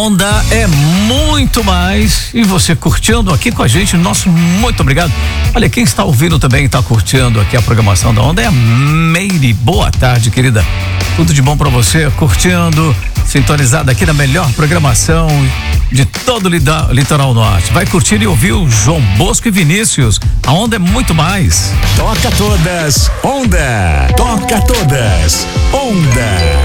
Onda é muito mais. E você curtindo aqui com a gente, nosso muito obrigado. Olha, quem está ouvindo também, está curtindo aqui a programação da Onda é a Meire. Boa tarde, querida. Tudo de bom para você, curtindo, sintonizada aqui na melhor programação de todo o litoral norte. Vai curtir e ouvir o João Bosco e Vinícius. A Onda é muito mais. Toca todas, Onda. Toca todas, Onda.